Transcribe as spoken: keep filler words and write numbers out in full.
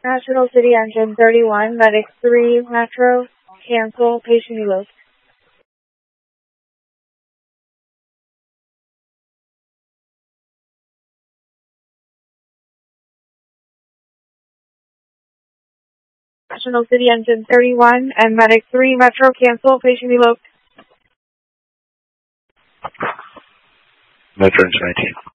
National City Engine thirty-one, Medic three, Metro, cancel, patient elope. National City Engine thirty-one and Medic three, Metro, cancel, patient elope. Metro Engine nineteen.